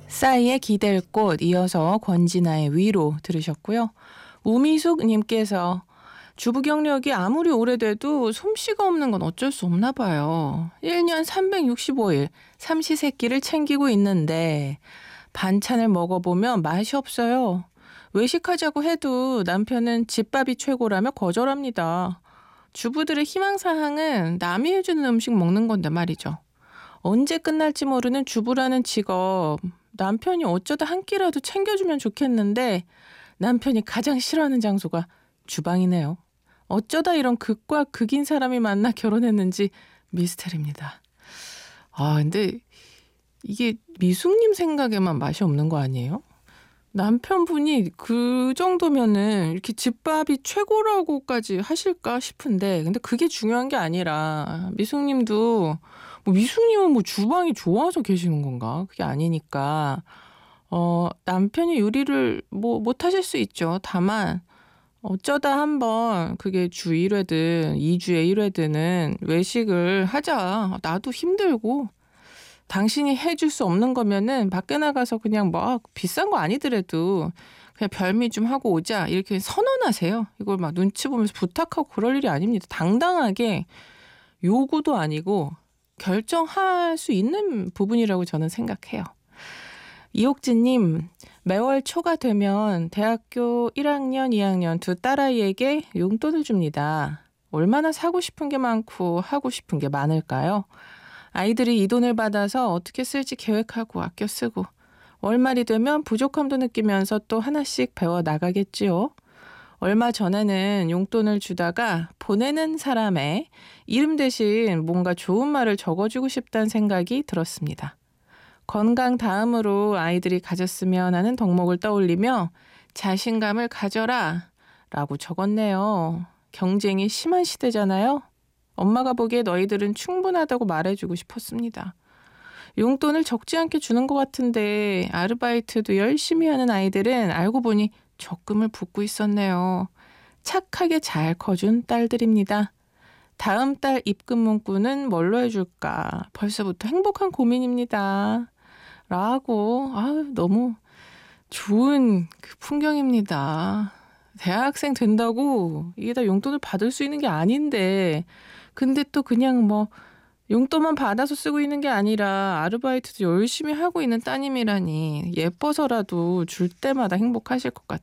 싸이의 기댈 꽃, 이어서 권진아의 위로 들으셨고요. 우미숙님께서 주부 경력이 아무리 오래돼도 솜씨가 없는 건 어쩔 수 없나 봐요. 1년 365일 삼시세끼를 챙기고 있는데 반찬을 먹어보면 맛이 없어요. 외식하자고 해도 남편은 집밥이 최고라며 거절합니다. 주부들의 희망사항은 남이 해주는 음식 먹는 건데 말이죠. 언제 끝날지 모르는 주부라는 직업, 남편이 어쩌다 한 끼라도 챙겨주면 좋겠는데 남편이 가장 싫어하는 장소가 주방이네요. 어쩌다 이런 극과 극인 사람이 만나 결혼했는지 미스테리입니다. 근데 이게 미숙님 생각에만 맛이 없는 거 아니에요? 남편분이 그 정도면은 이렇게 집밥이 최고라고까지 하실까 싶은데, 근데 그게 중요한 게 아니라 미숙님도 미숙님은 주방이 좋아서 계시는 건가? 그게 아니니까 남편이 요리를 못하실 수 있죠. 다만 어쩌다 한번 그게 주 1회든 2주에 1회든은 외식을 하자. 나도 힘들고 당신이 해줄 수 없는 거면은 밖에 나가서 그냥 비싼 거 아니더라도 그냥 별미 좀 하고 오자 이렇게 선언하세요. 이걸 눈치 보면서 부탁하고 그럴 일이 아닙니다. 당당하게 요구도 아니고 결정할 수 있는 부분이라고 저는 생각해요. 이옥진님, 매월 초가 되면 대학교 1학년, 2학년 두 딸아이에게 용돈을 줍니다. 얼마나 사고 싶은 게 많고 하고 싶은 게 많을까요? 아이들이 이 돈을 받아서 어떻게 쓸지 계획하고 아껴 쓰고 월말이 되면 부족함도 느끼면서 또 하나씩 배워 나가겠지요. 얼마 전에는 용돈을 주다가 보내는 사람의 이름 대신 뭔가 좋은 말을 적어주고 싶다는 생각이 들었습니다. 건강 다음으로 아이들이 가졌으면 하는 덕목을 떠올리며 자신감을 가져라 라고 적었네요. 경쟁이 심한 시대잖아요. 엄마가 보기에 너희들은 충분하다고 말해주고 싶었습니다. 용돈을 적지 않게 주는 것 같은데 아르바이트도 열심히 하는 아이들은 알고 보니 적금을 붓고 있었네요. 착하게 잘 커준 딸들입니다. 다음 달 입금 문구는 뭘로 해줄까? 벌써부터 행복한 고민입니다. 라고 너무 좋은 그 풍경입니다. 대학생 된다고 이게 다 용돈을 받을 수 있는 게 아닌데 근데 또 그냥 용돈만 받아서 쓰고 있는 게 아니라 아르바이트도 열심히 하고 있는 따님이라니 예뻐서라도 줄 때마다 행복하실 것 같아요.